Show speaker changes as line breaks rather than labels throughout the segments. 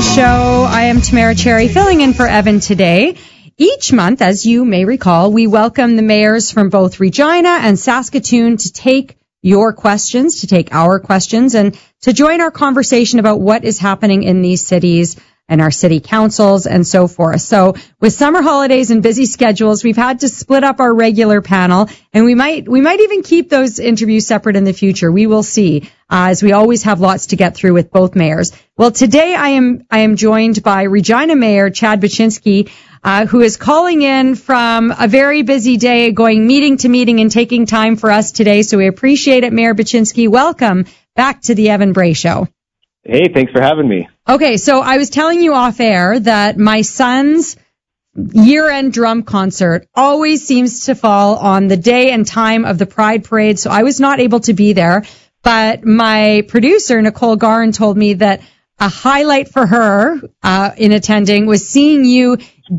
Show. I am Tamara Cherry, filling in for Evan today. Each month, as you may recall, we welcome the mayors from both Regina and Saskatoon to take your questions, to take our questions, and to join our conversation about what is happening in these cities and our city councils and so forth. So with summer holidays and busy schedules, we've had to split up our regular panel, and we might even keep those interviews separate in the future. We will see, as we always have lots to get through with both mayors. Well, today I am joined by Regina Mayor Chad Buczynski, who is calling in from a very busy day, going meeting to meeting and taking time for us today. So we appreciate it, Mayor Buczynski. Welcome back to the Evan Bray Show.
Hey, thanks for having me.
Okay, so I was telling you off air that my son's year-end drum concert always seems to fall on the day and time of the Pride Parade, so I was not able to be there. But my producer, Nicole Garn, told me that a highlight for her in attending was seeing you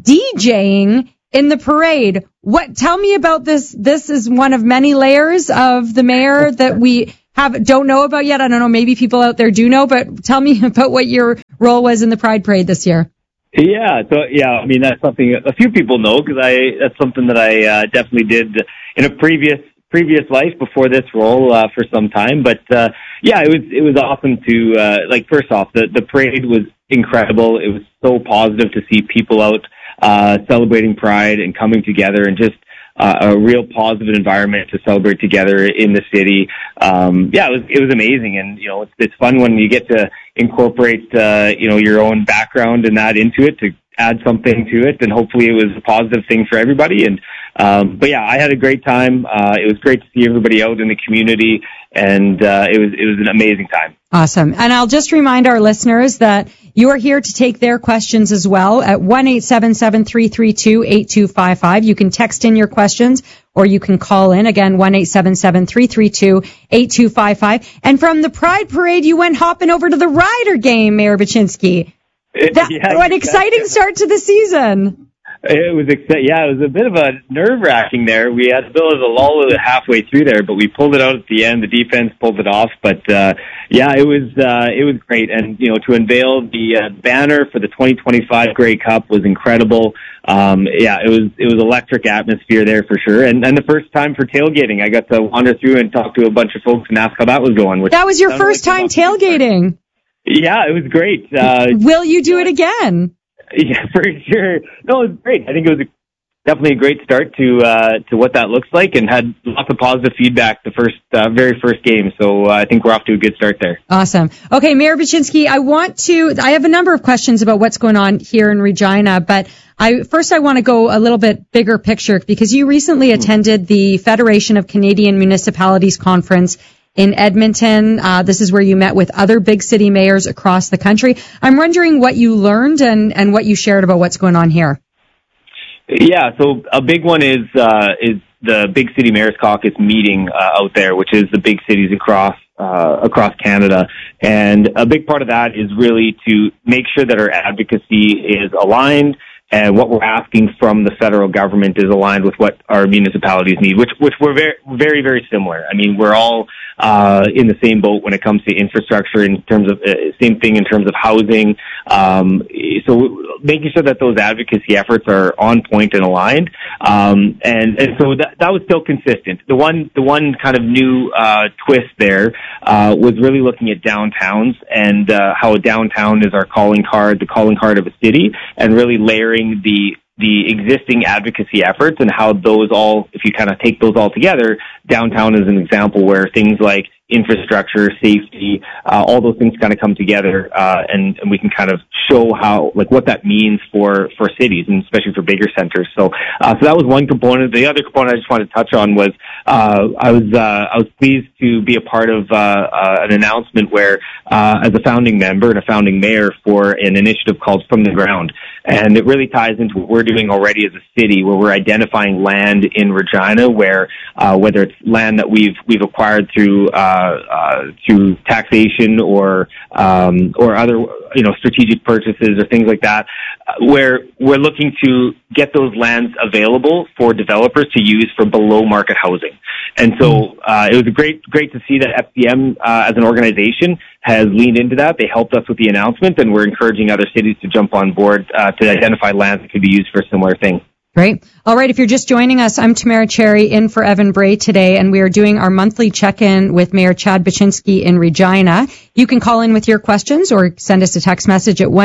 DJing in the parade. Tell me about this. This is one of many layers of the mayor that we don't know about yet. I don't know, maybe people out there do know, but tell me about what your role was in the Pride Parade this year.
Yeah, I mean, that's something a few people know, because that's something that I definitely did in a previous life before this role for some time. But it was awesome to first off, the parade was incredible. It was so positive to see people out celebrating Pride and coming together, and just a real positive environment to celebrate together in the city. It was amazing. And, it's fun when you get to incorporate, your own background and that into it, to add something to it. And hopefully it was a positive thing for everybody. And, I had a great time. It was great to see everybody out in the community, and it was an amazing time.
Awesome. And I'll just remind our listeners that you are here to take their questions as well at 1-877-332-8255. You can text in your questions, or you can call in. Again, 1-877-332-8255. And from the Pride Parade, you went hopping over to the Rider game, Mayor Buczynski. What exciting start to the season.
It was it was a bit of a nerve-wracking there. We had a bit of a lull halfway through there, but we pulled it out at the end. The defense pulled it off, but it was great. And to unveil the banner for the 2025 Grey Cup was incredible. It was electric atmosphere there for sure. And the first time for tailgating, I got to wander through and talk to a bunch of folks and ask how that was going.
That was your first time tailgating.
Yeah, it was great.
Will you do it again?
Yeah, for sure. No, it was great. I think it was definitely a great start to what that looks like, and had lots of positive feedback the very first game. So I think we're off to a good start there.
Awesome. Okay, Mayor Buczynski, I have a number of questions about what's going on here in Regina, but I want to go a little bit bigger picture, because you recently attended the Federation of Canadian Municipalities Conference in Edmonton. This is where you met with other big city mayors across the country. I'm wondering what you learned and what you shared about what's going on here.
Yeah, so a big one is the Big City Mayors Caucus meeting out there, which is the big cities across Canada. And a big part of that is really to make sure that our advocacy is aligned, and what we're asking from the federal government is aligned with what our municipalities need, which we're very, very, very similar. I mean, we're all in the same boat when it comes to infrastructure, in terms of same thing in terms of housing. So making sure that those advocacy efforts are on point and aligned. And so that was still consistent. The one kind of new twist there was really looking at downtowns, and how a downtown is our calling card, the calling card of a city, and really layering the existing advocacy efforts, and how those all, if you kind of take those all together, downtown is an example where things like infrastructure, safety, all those things kind of come together, and we can kind of show how, what that means for cities, and especially for bigger centers. So that was one component. The other component I just wanted to touch on was, I was pleased to be a part of, an announcement where, as a founding member and a founding mayor for an initiative called From the Ground. And it really ties into what we're doing already as a city, where we're identifying land in Regina where, whether it's land that we've acquired through, through taxation or other strategic purchases or things like that, where we're looking to get those lands available for developers to use for below market housing. And so it was great to see that FCM as an organization has leaned into that. They helped us with the announcement, and we're encouraging other cities to jump on board to identify lands that could be used for a similar thing.
Great. All right. If you're just joining us, I'm Tamara Cherry in for Evan Bray today, and we are doing our monthly check-in with Mayor Chad Buczynski in Regina. You can call in with your questions or send us a text message at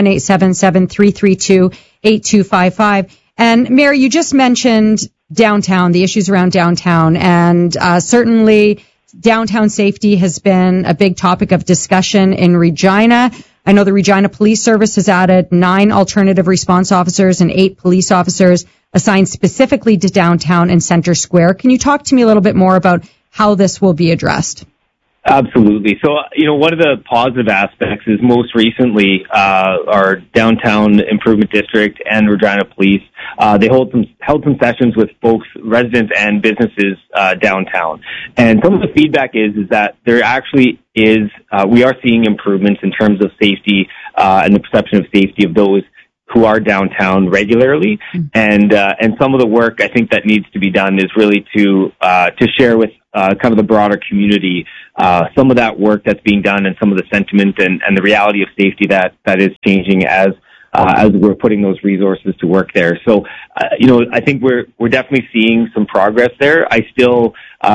1-877-332-8255. And Mayor, you just mentioned downtown, the issues around downtown, and certainly downtown safety has been a big topic of discussion in Regina. I know the Regina Police Service has added 9 alternative response officers and 8 police officers assigned specifically to downtown and Center Square. Can you talk to me a little bit more about how this will be addressed?
Absolutely. So, one of the positive aspects is most recently our Downtown Improvement District and Regina Police, they held some sessions with folks, residents and businesses downtown. And some of the feedback is that there actually is, we are seeing improvements in terms of safety and the perception of safety of those who are downtown regularly. And some of the work I think that needs to be done is really to share with kind of the broader community some of that work that's being done and some of the sentiment and the reality of safety that is changing as we're putting those resources to work there. So, I think we're definitely seeing some progress there. I still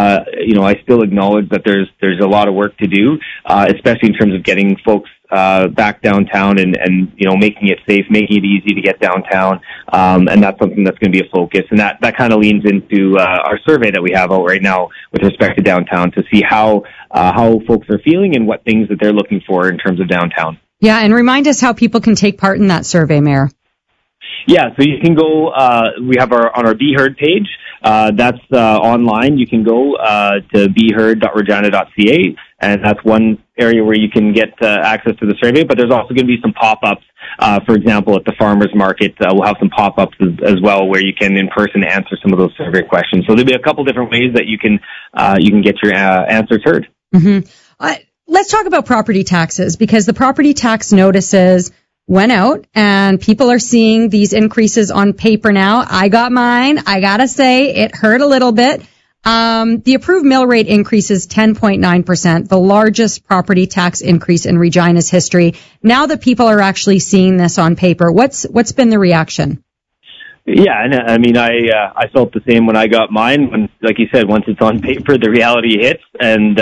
acknowledge that there's a lot of work to do, especially in terms of getting folks back downtown and making it safe, making it easy to get downtown. And that's something that's going to be a focus. And that kind of leans into our survey that we have out right now with respect to downtown to see how folks are feeling and what things that they're looking for in terms of downtown.
Yeah, and remind us how people can take part in that survey, Mayor.
Yeah, so you can go, we have on our Be Heard page, that's online. You can go to beheard.regina.ca, and that's one area where you can get access to the survey, but there's also going to be some pop-ups. For example, at the farmers market, we'll have some pop-ups as well where you can in person answer some of those survey questions. So there'll be a couple different ways that you can get your answers heard.
Mm-hmm. Let's talk about property taxes, because the property tax notices went out and people are seeing these increases on paper now. I got mine. I gotta say it hurt a little bit. The approved mill rate increase is 10.9%, the largest property tax increase in Regina's history. Now that people are actually seeing this on paper, what's been the reaction?
Yeah, and I mean, I felt the same when I got mine. When, like you said, once it's on paper, the reality hits, and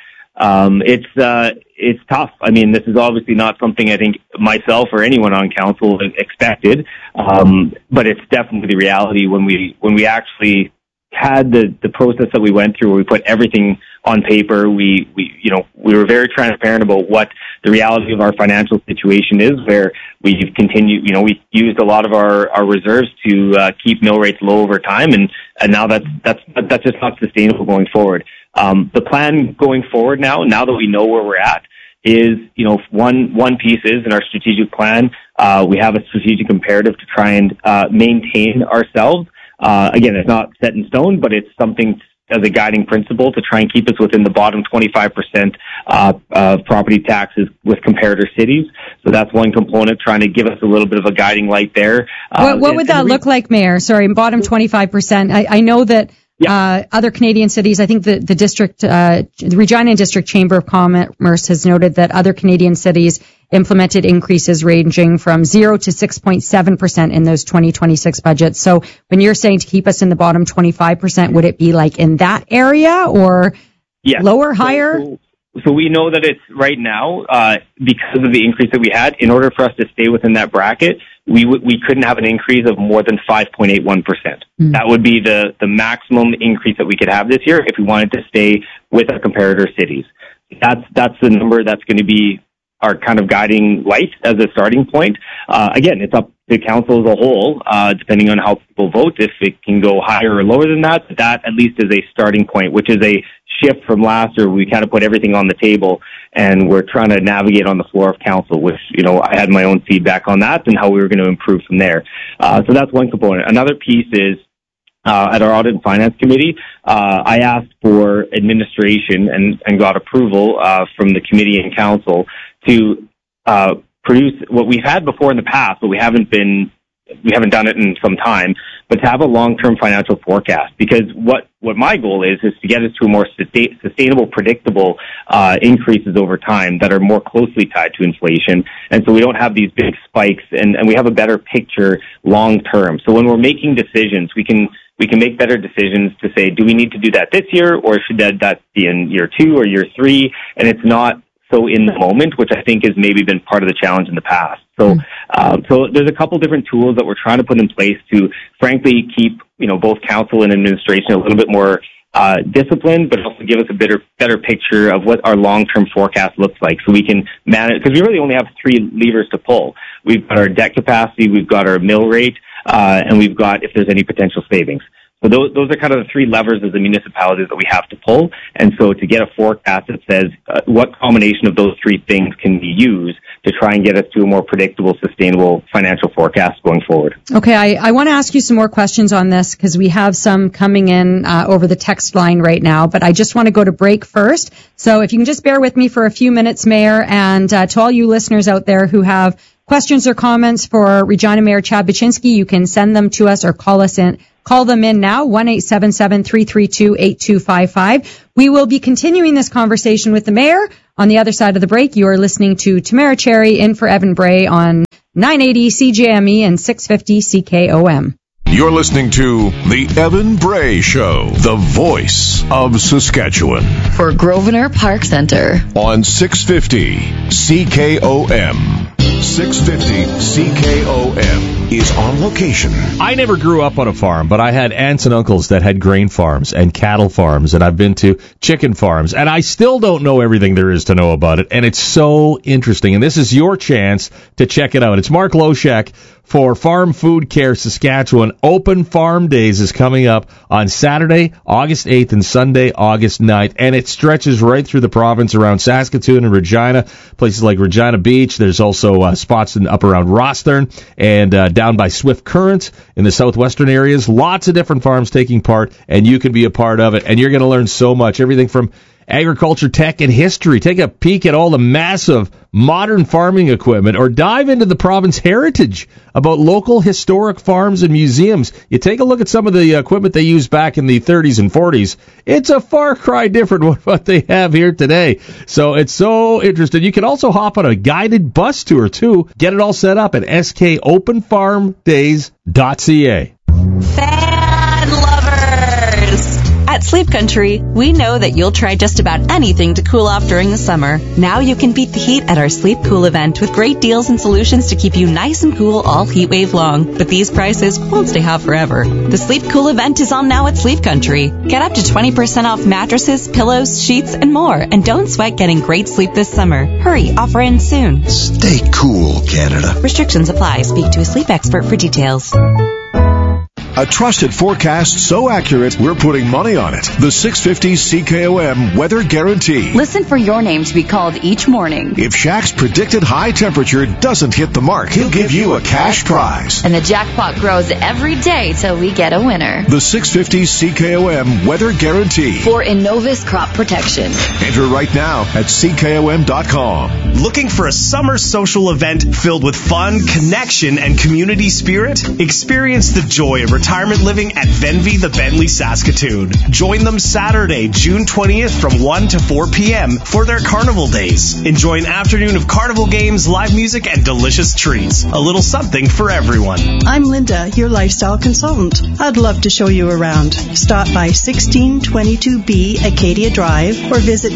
it's tough. I mean, this is obviously not something I think myself or anyone on council expected, but it's definitely the reality when we actually had the process that we went through where we put everything on paper. We were very transparent about what the reality of our financial situation is, where we've continued, we used a lot of our reserves to keep mill rates low over time, and now that's just not sustainable going forward. The plan going forward now that we know where we're at is, one piece is in our strategic plan, we have a strategic imperative to try and maintain ourselves. Again, it's not set in stone, but it's something as a guiding principle to try and keep us within the bottom 25% of property taxes with comparator cities. So that's one component, trying to give us a little bit of a guiding light there.
What would that look like, Mayor? Sorry, bottom 25%. I know that other Canadian cities, I think the Regina District Chamber of Commerce has noted that other Canadian cities implemented increases ranging from 0 to 6.7% in those 2026 budgets. So when you're saying to keep us in the bottom 25%, would it be like in that area or lower, higher?
So we know that it's right now, because of the increase that we had, in order for us to stay within that bracket, we couldn't have an increase of more than 5.81%. That would be the maximum increase that we could have this year if we wanted to stay with our comparator cities. That's the number that's going to be our kind of guiding light as a starting point. Again, it's up to council as a whole, depending on how people vote, if it can go higher or lower than that. But that at least is a starting point, which is a shift from last year. We kind of put everything on the table and we're trying to navigate on the floor of council, which, I had my own feedback on that and how we were going to improve from there. So that's one component. Another piece is, at our Audit and Finance Committee, I asked for administration and got approval from the committee and council to produce what we've had before in the past, but we haven't done it in some time, but to have a long-term financial forecast. Because what my goal is to get us to a more sustainable, predictable increases over time that are more closely tied to inflation. And so we don't have these big spikes, and we have a better picture long-term. So when we're making decisions, we can make better decisions to say, do we need to do that this year, or should that be in year 2 or year 3? And it's not so in the moment, which I think has maybe been part of the challenge in the past. So there's a couple different tools that we're trying to put in place to, frankly, keep, both council and administration a little bit more disciplined, but also give us a better picture of what our long-term forecast looks like, so we can manage, because we really only have 3 levers to pull. We've got our debt capacity, we've got our mill rate, and we've got if there's any potential savings. So those are kind of the 3 levers as the municipalities that we have to pull. And so to get a forecast that says what combination of those 3 things can be used to try and get us to a more predictable, sustainable financial forecast going forward.
Okay, I want to ask you some more questions on this because we have some coming in over the text line right now, but I just want to go to break first. So if you can just bear with me for a few minutes, Mayor, and to all you listeners out there who have questions or comments for Regina Mayor Chad Buczynski, you can send them to us or call them in now, 1-877-332-8255. We will be continuing this conversation with the mayor on the other side of the break. You are listening to Tamara Cherry in for Evan Bray on 980 CJME and 650 CKOM.
You're listening to The Evan Bray Show, the voice of Saskatchewan.
For Grosvenor Park Centre.
On 650 CKOM. 650 CKOM is on location.
I never grew up on a farm, but I had aunts and uncles that had grain farms and cattle farms, and I've been to chicken farms, and I still don't know everything there is to know about it, and it's so interesting, and this is your chance to check it out. It's Mark Loshak for Farm Food Care Saskatchewan. Open Farm Days is coming up on Saturday, August 8th, and Sunday, August 9th, and it stretches right through the province around Saskatoon and Regina, places like Regina Beach. There's also spots up around Rosthern and down by Swift Current in the southwestern areas. Lots of different farms taking part, and you can be a part of it, and you're going to learn so much, everything from agriculture, tech, and history. Take a peek at all the massive modern farming equipment, or dive into the province heritage about local historic farms and museums. You take a look at some of the equipment they used back in the 30s and 40s. It's a far cry different from what they have here today. So it's so interesting. You can also hop on a guided bus tour, too. Get it all set up at skopenfarmdays.ca.
Fan lovers! At Sleep Country, we know that you'll try just about anything to cool off during the summer. Now you can beat the heat at our Sleep Cool event with great deals and solutions to keep you nice and cool all heat wave long. But these prices won't stay hot forever. The Sleep Cool event is on now at Sleep Country. Get up to 20% off mattresses, pillows, sheets, and more. And don't sweat getting great sleep this summer. Hurry, offer ends soon.
Stay cool, Canada.
Restrictions apply. Speak to a sleep expert for details.
A trusted forecast so accurate, we're putting money on it. The 650 CKOM Weather Guarantee.
Listen for your name to be called each morning.
If Shaq's predicted high temperature doesn't hit the mark, he'll give you a cash prize.
And the jackpot grows every day till we get a winner.
The 650 CKOM Weather Guarantee.
For Innovis Crop Protection.
Enter right now at CKOM.com.
Looking for a summer social event filled with fun, connection, and community spirit? Experience the joy of retirement living at Venvy the Bentley Saskatoon. Join them Saturday, June 20th from 1 to 4 p.m. for their Carnival Days. Enjoy an afternoon of carnival games, live music, and delicious treats. A little something for everyone.
I'm Linda, your lifestyle consultant. I'd love to show you around. Stop by 1622B Acadia Drive or visit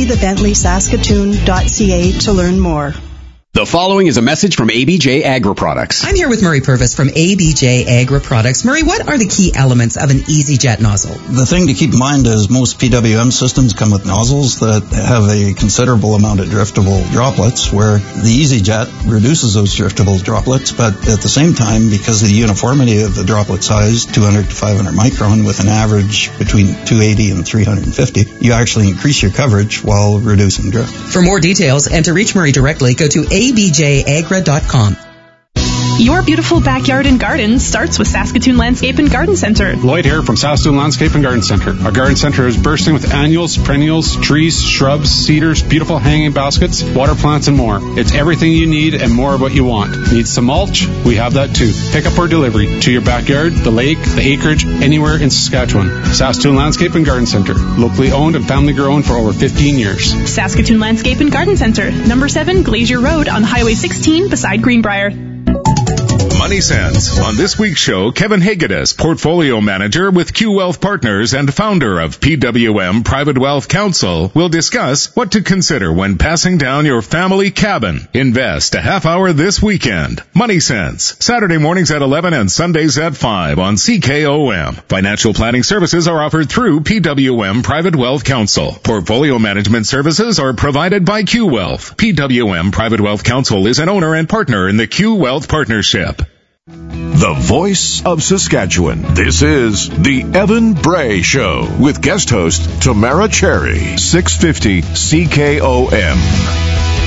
venvythebentleyssaskatoon.ca to learn more.
The following is a message from ABJ Agri-Products.
I'm here with Murray Purvis from ABJ Agri-Products. Murray, what are the key elements of an EasyJet nozzle?
The thing to keep in mind is most PWM systems come with nozzles that have a considerable amount of driftable droplets, where the EasyJet reduces those driftable droplets, but at the same time, because of the uniformity of the droplet size, 200 to 500 micron with an average between 280 and 350, you actually increase your coverage while reducing drift.
For more details and to reach Murray directly, go to abjagra.com.
Your beautiful backyard and garden starts with Saskatoon Landscape and Garden Center.
Lloyd here from Saskatoon Landscape and Garden Center. Our garden center is bursting with annuals, perennials, trees, shrubs, cedars, beautiful hanging baskets, water plants, and more. It's everything you need and more of what you want. Need some mulch? We have that too. Pick up or delivery to your backyard, the lake, the acreage, anywhere in Saskatchewan. Saskatoon Landscape and Garden Center. Locally owned and family grown for over 15 years.
Saskatoon Landscape and Garden Center, number 7 Glacier Road on Highway 16 beside Greenbrier.
Money Sense. On this week's show, Kevin Hagedis, portfolio manager with Q Wealth Partners and founder of PWM Private Wealth Counsel, will discuss what to consider when passing down your family cabin. Invest a half hour this weekend. Money Sense. Saturday mornings at 11 and Sundays at 5 on CKOM. Financial planning services are offered through PWM Private Wealth Counsel. Portfolio management services are provided by Q Wealth. PWM Private Wealth Counsel is an owner and partner in the Q Wealth Partnership.
The voice of Saskatchewan. This is the Evan Bray Show with guest host Tamara Cherry. 650 CKOM.